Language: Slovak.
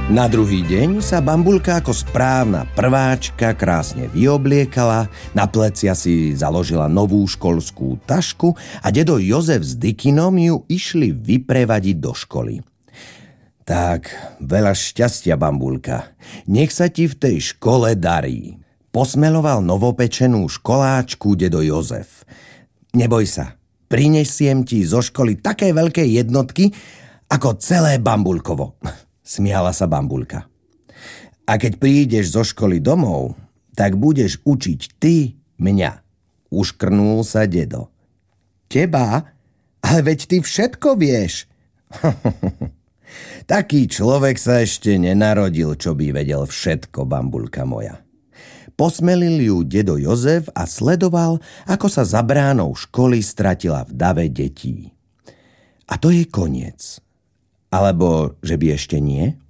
Na druhý deň sa Bambulka ako správna prváčka krásne vyobliekala, na plecia si založila novú školskú tašku a dedo Jozef s Dikinom ju išli vyprevadiť do školy. Tak, veľa šťastia, Bambulka. Nech sa ti v tej škole darí. Posmeloval novopečenú školáčku dedo Jozef. Neboj sa, prinesiem ti zo školy také veľké jednotky, ako celé Bambulkovo. Smiala sa Bambulka. A keď prídeš zo školy domov, tak budeš učiť ty mňa. Uškrnul sa dedo. Teba? Ale veď ty všetko vieš. Taký človek sa ešte nenarodil, čo by vedel všetko, Bambulka moja. Posmelil ju dedo Jozef a sledoval, ako sa za bránou školy stratila v dave detí. A to je koniec. Alebo že by ešte nie?